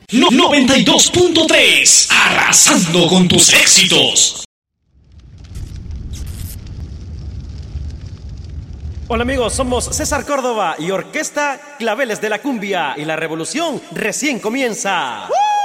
92.3, arrasando con tus éxitos. Hola amigos, somos César Córdoba y Orquesta Claveles de la Cumbia y la revolución recién comienza.